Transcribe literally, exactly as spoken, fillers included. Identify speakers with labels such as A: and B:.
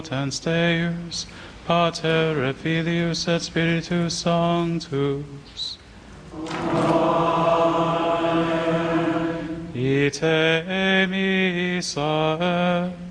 A: potens Deus, Pater et Filius et Spiritus Sanctus. Amen. Ite missa est.